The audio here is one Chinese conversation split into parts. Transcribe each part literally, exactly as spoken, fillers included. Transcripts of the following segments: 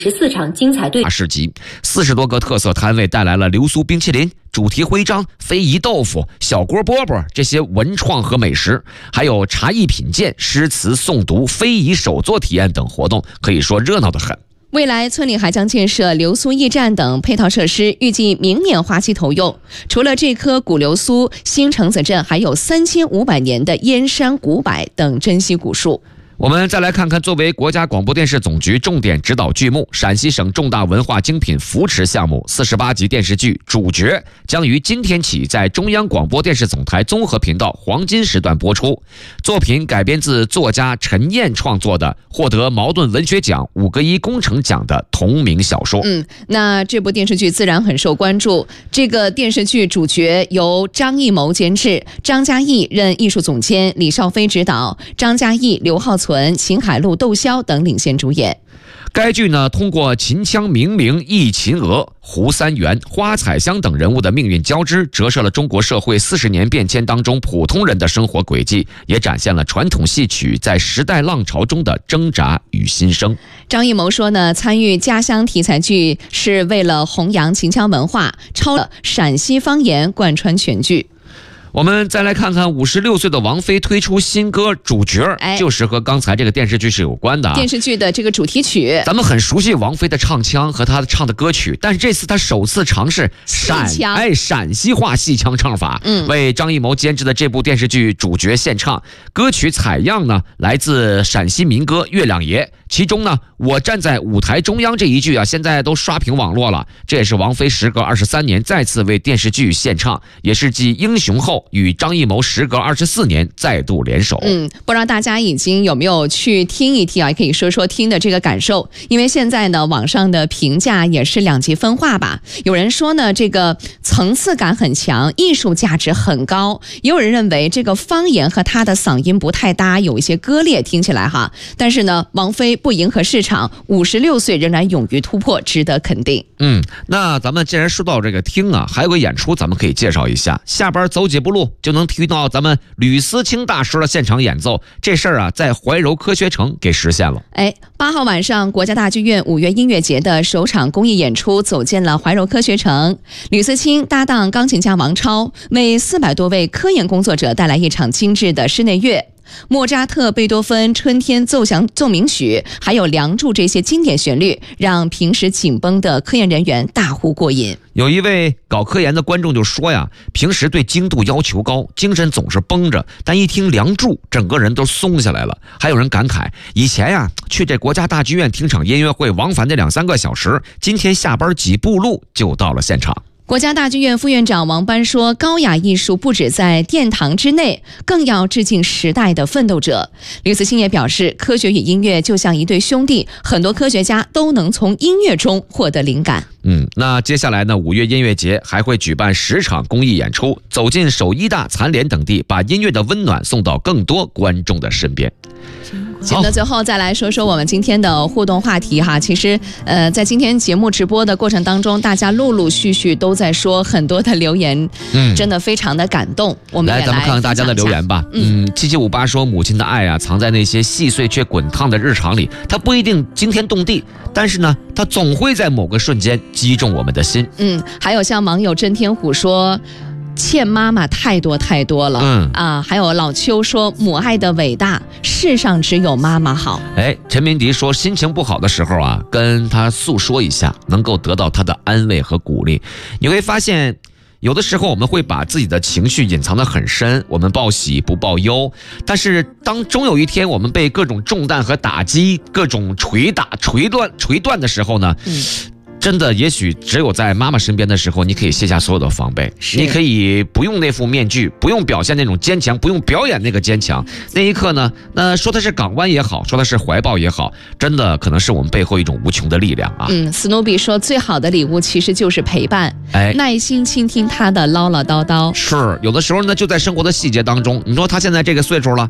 十四场精彩对市集，四十多个特色摊位带来了流苏冰淇淋、主题徽章、非遗豆腐、小锅饽饽这些文创和美食，还有茶艺品鉴、诗词诵读、非遗手作体验等活动，可以说热闹得很。 未来村里还将建设流苏驿站等配套设施，预计明年花期投用。除了这棵古流苏，新城子镇还有三千五百年的燕山古柏等珍稀古树。 我们再来看看，作为国家广播电视总局重点指导剧目、陕西省重大文化精品扶持项目四十八集电视剧《主角》将于今天起在中央广播电视总台综合频道黄金时段播出。作品改编自作家陈燕创作的获得茅盾文学奖、五个一工程奖的同名小说。 嗯，那这部电视剧自然很受关注。这个电视剧《主角》由张艺谋监制，张嘉译任艺术总监，李少飞执导，张嘉译、刘浩存、秦海璐、窦骁等领衔主演。 该剧呢，通过秦腔明明、忆秦娥、胡三元、花彩香等人物的命运交织，折射了中国社会四十年变迁当中普通人的生活轨迹，也展现了传统戏曲在时代浪潮中的挣扎与新生。 张艺谋说呢，参与家乡题材剧是为了弘扬秦腔文化，超了陕西方言贯穿全剧。 我们再来看看五十六岁的王菲推出新歌《主角》，哎，就是和刚才这个电视剧是有关的啊。 电视剧的这个主题曲， 咱们很熟悉王菲的唱腔和她唱的歌曲，但是这次她首次尝试陕哎陕西话戏腔唱法，嗯，为张艺谋监制的这部电视剧《主角》献唱。歌曲采样呢来自陕西民歌《月亮爷》，其中呢我站在舞台中央这一句啊，现在都刷屏网络了。这也是王菲时隔二十三年再次为电视剧献唱，也是继英雄后与张艺谋时隔二十四年再度联手。 嗯，不知道大家已经有没有去听一听啊？也可以说说听的这个感受。因为现在呢，网上的评价也是两极分化吧。有人说呢，这个层次感很强，艺术价值很高；也有人认为这个方言和他的嗓音不太搭，有一些割裂，听起来哈。但是呢，王菲不迎合市场，五十六岁仍然勇于突破，值得肯定。 嗯，那咱们既然说到这个听啊，还有个演出，咱们可以介绍一下。下班走几步路就能听到咱们吕思清大师的现场演奏，这事儿啊，在怀柔科学城给实现了。 哎，八号晚上，国家大剧院五月音乐节的首场公益演出走进了怀柔科学城。吕思清搭档钢琴家王超，为四百多位科研工作者带来一场精致的室内乐。莫扎特、贝多芬《春天奏响奏鸣曲》还有《梁祝》这些经典旋律，让平时紧绷的科研人员大呼过瘾。 有一位搞科研的观众就说呀，平时对精度要求高，精神总是绷着，但一听《梁祝》，整个人都松下来了。还有人感慨，以前呀去这国家大剧院听场音乐会，往返这两三个小时，今天下班几步路就到了现场。 国家大剧院副院长王班说，高雅艺术不止在殿堂之内，更要致敬时代的奋斗者。吕思清也表示，科学与音乐就像一对兄弟，很多科学家都能从音乐中获得灵感。 嗯，那接下来呢，五月音乐节还会举办十场公益演出，走进首医大、残联等地，把音乐的温暖送到更多观众的身边。 节目的最后再来说说我们今天的互动话题哈。其实呃，在今天节目直播的过程当中，大家陆陆续续都在说很多的留言，嗯，真的非常的感动。我们来咱们看看大家的留言吧。嗯，七七五八说，母亲的爱啊，藏在那些细碎却滚烫的日常里，它不一定惊天动地，但是呢，它总会在某个瞬间击中我们的心。 嗯，还有像网友真天虎说，欠妈妈太多太多了，嗯啊，还有老邱说，母爱的伟大，世上只有妈妈好。 哎，陈明迪说，心情不好的时候啊，跟他诉说一下，能够得到他的安慰和鼓励。你会发现，有的时候我们会把自己的情绪隐藏得很深，我们报喜不报忧，但是当终有一天我们被各种重担和打击，各种捶打、捶断、捶断的时候呢，嗯。真的，也许只有在妈妈身边的时候，你可以卸下所有的防备，你可以不用那副面具，不用表现那种坚强，不用表演那个坚强。那一刻呢，那说的是港湾也好，说的是怀抱也好，真的可能是我们背后一种无穷的力量啊。 嗯，史努比说，最好的礼物其实就是陪伴，哎，耐心倾听他的唠唠叨叨。 是，有的时候呢，就在生活的细节当中，你说他现在这个岁数了，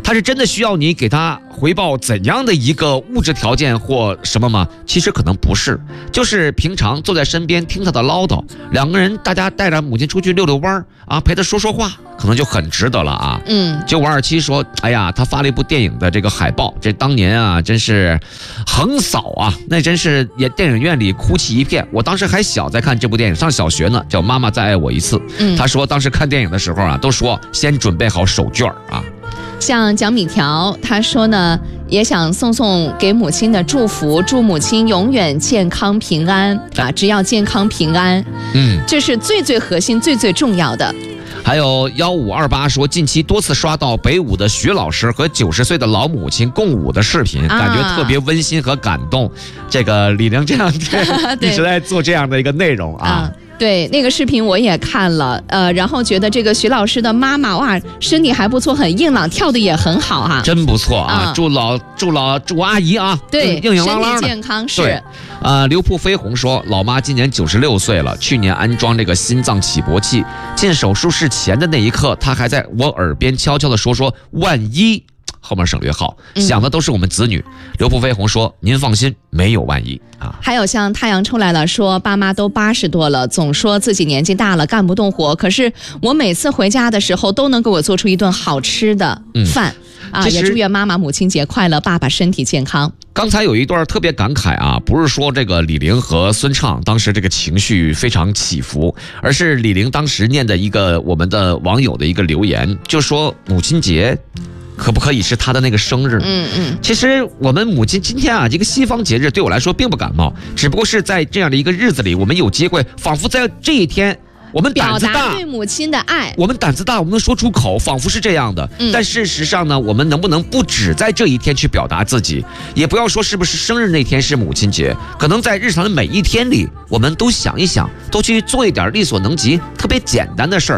他是真的需要你给他回报怎样的一个物质条件或什么吗？其实可能不是，就是平常坐在身边听他的唠叨，两个人大家带着母亲出去溜溜弯啊，陪他说说话，可能就很值得了啊。 嗯， 就王二七说，哎呀，他发了一部电影的这个海报，这当年啊真是横扫啊，那真是也电影院里哭泣一片。我当时还小，在看这部电影，上小学呢，叫《妈妈再爱我一次》。 嗯， 他说当时看电影的时候啊，都说先准备好手绢啊。 像蒋米条，他说呢，也想送送给母亲的祝福，祝母亲永远健康平安啊！只要健康平安， 嗯， 这是最最核心、最最重要的。 还有幺五二八说，近期多次刷到北舞的徐老师和九十岁的老母亲共舞的视频， 啊、 感觉特别温馨和感动。这个李玲这样一直在做这样的一个内容啊。 啊对，那个视频我也看了，呃，然后觉得这个徐老师的妈妈哇，身体还不错，很硬朗，跳的也很好哈、啊， 真不错啊！ 啊祝老祝老祝阿姨啊， 对， 硬硬朗朗的， 身体健康是。 对，呃，刘铺飞鸿说，老妈今年九十六岁了，去年安装这个心脏起搏器，进手术室前的那一刻，她还在我耳边悄悄地说说万一。后面省略号，想的都是我们子女。嗯、刘铺飞鸿说：“您放心，没有万一啊。” 还有像太阳出来了说，爸妈都八十多了，总说自己年纪大了干不动活，可是我每次回家的时候都能给我做出一顿好吃的饭、嗯、啊！也祝愿妈妈母亲节快乐，爸爸身体健康。 刚才有一段特别感慨啊，不是说这个李玲和孙畅当时这个情绪非常起伏，而是李玲当时念的一个我们的网友的一个留言，就说母亲节。可不可以是他的那个生日？ 嗯嗯， 其实我们母亲今天啊，这个西方节日对我来说并不感冒，只不过是在这样的一个日子里，我们有机会，仿佛在这一天，我们胆子大， 表达对母亲的爱， 我们胆子大，我们能说出口，仿佛是这样的。 嗯、 但事实上呢，我们能不能不只在这一天去表达自己，也不要说是不是生日那天是母亲节，可能在日常的每一天里，我们都想一想，都去做一点力所能及、特别简单的事儿。